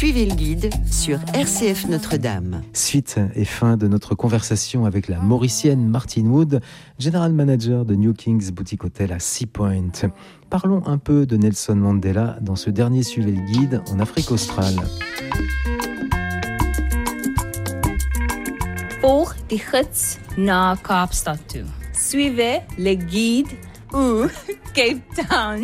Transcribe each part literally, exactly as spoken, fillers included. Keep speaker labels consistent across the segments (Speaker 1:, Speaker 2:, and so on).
Speaker 1: Suivez le guide sur R C F Notre-Dame.
Speaker 2: Suite et fin de notre conversation avec la Mauricienne Martine Wood, General Manager de New Kings Boutique Hotel à Sea Point. Parlons un peu de Nelson Mandela dans ce dernier Suivez le guide en Afrique australe.
Speaker 3: Volg die gids naar Kaapstad toe. Suivez le guide ou Cape Town.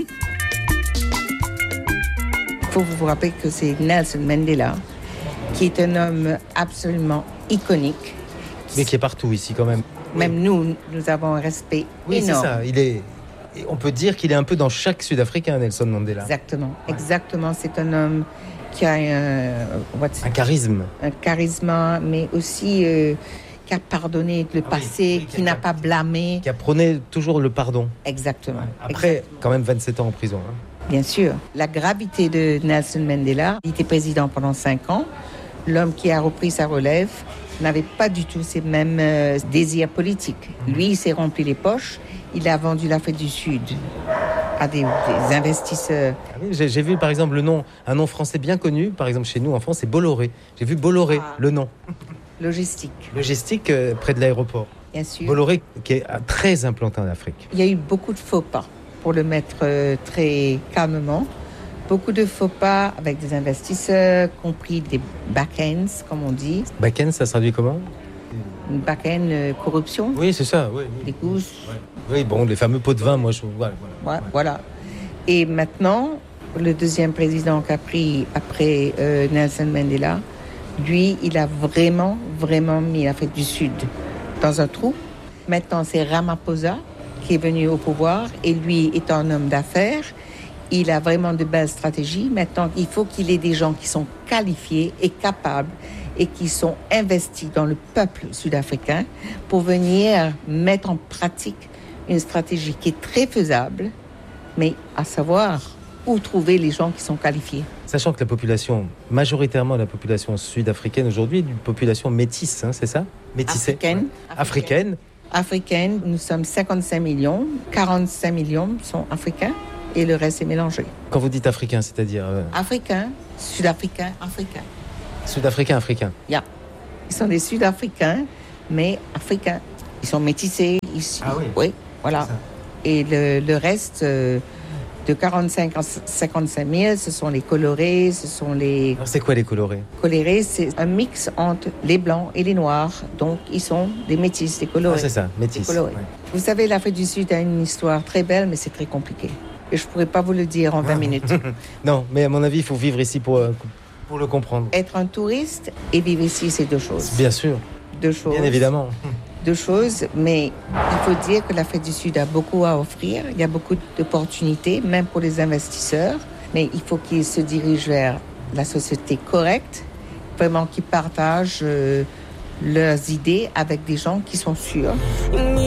Speaker 4: Il faut vous rappeler que c'est Nelson Mandela, qui est un homme absolument iconique.
Speaker 5: Mais qui est partout ici quand même.
Speaker 4: Même oui. nous, nous avons un respect
Speaker 5: oui,
Speaker 4: énorme.
Speaker 5: Oui, c'est ça. Il est... On peut dire qu'il est un peu dans chaque Sud-Africain, Nelson Mandela.
Speaker 4: Exactement,
Speaker 5: ouais.
Speaker 4: exactement. C'est un homme qui a un...
Speaker 5: Un charisme.
Speaker 4: Un charisme, mais aussi... Euh, qui a pardonné le ah passé, oui, oui, qui, qui n'a pas blâmé.
Speaker 5: Qui a prôné toujours le pardon.
Speaker 4: Exactement.
Speaker 5: Après,
Speaker 4: Exactement.
Speaker 5: quand même vingt-sept ans en prison. Hein.
Speaker 4: Bien sûr. La gravité de Nelson Mandela, il était président pendant cinq ans. L'homme qui a repris sa relève n'avait pas du tout ces mêmes euh, désirs politiques. Mmh. Lui, il s'est rempli les poches. Il a vendu l'Afrique du Sud à des, des investisseurs.
Speaker 5: Ah oui, j'ai, j'ai vu par exemple le nom, un nom français bien connu, par exemple chez nous en France, c'est Bolloré. J'ai vu Bolloré, ah. le nom.
Speaker 4: Logistique.
Speaker 5: Logistique euh, près de l'aéroport.
Speaker 4: Bien sûr.
Speaker 5: Bolloré qui est très implanté en Afrique.
Speaker 4: Il y a eu beaucoup de faux pas, pour le mettre euh, très calmement. Beaucoup de faux pas avec des investisseurs, compris des back-ends, comme on dit.
Speaker 5: Back-end, ça se traduit comment ?
Speaker 4: Une back-end euh, corruption.
Speaker 5: Oui, c'est ça. Oui,
Speaker 4: des gousses.
Speaker 5: Ouais. Oui, bon, les fameux pots de vin, moi, je... Voilà.
Speaker 4: Ouais, voilà. Et maintenant, le deuxième président qu'a pris après euh, Nelson Mandela, lui, il a vraiment, vraiment mis l'Afrique du Sud dans un trou. Maintenant, c'est Ramaphosa qui est venu au pouvoir et lui est un homme d'affaires. Il a vraiment de belles stratégies. Maintenant, il faut qu'il ait des gens qui sont qualifiés et capables et qui sont investis dans le peuple sud-africain pour venir mettre en pratique une stratégie qui est très faisable, mais à savoir où trouver les gens qui sont qualifiés.
Speaker 5: Sachant que la population, majoritairement la population sud-africaine aujourd'hui, est une population métisse, hein, c'est ça ? Métissée.
Speaker 4: Africaine.
Speaker 5: Ouais. Africaine.
Speaker 4: Africaine, nous sommes cinquante-cinq millions, quarante-cinq millions sont africains et le reste est mélangé.
Speaker 5: Quand vous dites africain, c'est-à-dire euh...
Speaker 4: Africains, sud-africains, africains.
Speaker 5: Sud-africains, africains.
Speaker 4: Yeah. Ils sont des sud-africains, mais africains. Ils sont métissés ici.
Speaker 5: Ah oui.
Speaker 4: Oui, voilà. Et le, le reste... Euh, de quarante-cinq à cinquante-cinq mille, ce sont les colorés, ce sont les...
Speaker 5: Alors c'est quoi les colorés ?
Speaker 4: Colorés, c'est un mix entre les blancs et les noirs. Donc, ils sont des métis, des colorés.
Speaker 5: Ah, c'est ça, métis.
Speaker 4: Ouais. Vous savez, l'Afrique du Sud a une histoire très belle, mais c'est très compliqué. Et je ne pourrais pas vous le dire en vingt minutes.
Speaker 5: Non, mais à mon avis, il faut vivre ici pour, pour le comprendre.
Speaker 4: Être un touriste et vivre ici, c'est deux choses.
Speaker 5: Bien sûr.
Speaker 4: Deux choses.
Speaker 5: Bien évidemment.
Speaker 4: Deux choses, mais il faut dire que l'Afrique du Sud a beaucoup à offrir. Il y a beaucoup d'opportunités, même pour les investisseurs. Mais il faut qu'ils se dirigent vers la société correcte, vraiment qu'ils partagent euh, leurs idées avec des gens qui sont sûrs.